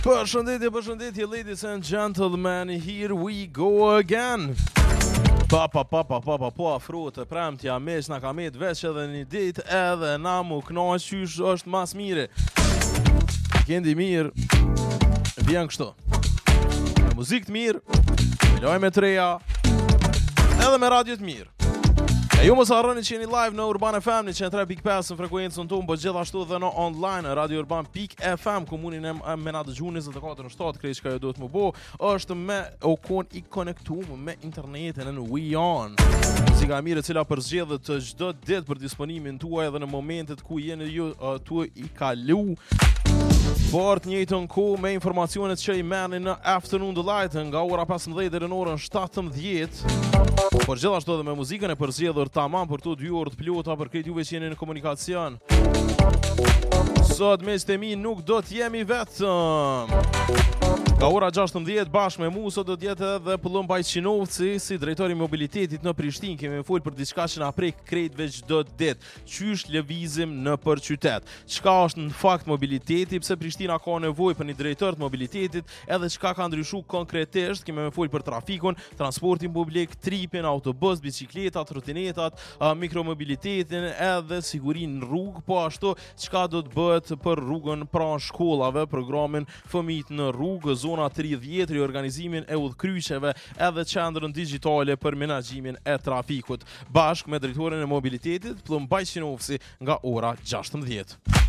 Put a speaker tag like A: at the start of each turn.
A: Përshëndetje, ladies and gentlemen, here we go again. Po afrohet e premtja, mes na ka met veç edhe një ditë edhe na mu knaq qysh është mas mire. Kendi mirë, vjen kështu. Me muzikë të mirë, me lojme të reja, edhe me radio të mirë. E ju mos harroni që jeni live në Urban FM në 103.5 në frekuencën tonë, po gjithashtu edhe në online Radio Urban.fm, komunin e me na dëgjuni 24/7, krejt që ka ju duhet më bo, është me o kon i konektuar me internetin në WeOn. Muzika e mirë e cila përzgjedhet të çdo ditë për disponimin tuaj edhe në momentet ku jeni ju tu i kalu. Por të njëjtën kohë me informacionet që i merrni në Afternoon Delight nga ora 15 deri në orën 17. Por gjithashtu edhe me muzikën e përzgjedhur tamam për to 2 orë të plota për këtë juve që jeni në komunikacion. Sot mes të mi nuk do të jemi vetëm. Nga ora 16 bashkë me mu sot do të jetë edhe Pëllëm Bajqinovci si drejtori i mobilitetit në Prishtinë. Kemi folur për diçka që na prek krejtve çdo ditë. Qysh lëvizim në për qytet? Çka është në fakt mobiliteti, pse Prishtina ka nevojë për një drejtor të mobilitetit, edhe çka ka ndryshuar konkretisht. Kemi folur për trafikun, transportin publik, tripin, autobus, bicikletat, trotinetat, mikromobilitetin, edhe sigurinë në rrugë, po ashtu çka do të bëhet për rrugën pranë shkollave, programin Fëmijët në rrugë, zona 30, riorganizimin e udhkryqeve, edhe qendrën digjitale për menaxhimin e trafikut. Bashkë me drejtorin e mobilitetit, Pëllëm Bajqinovci nga ora 16.